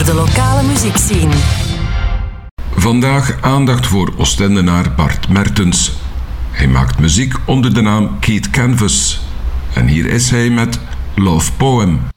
de lokale muziekscene. Vandaag aandacht voor Oostendenaar Bart Mertens. Hij maakt muziek onder de naam Keith Canvas. En hier is hij met Love Poem.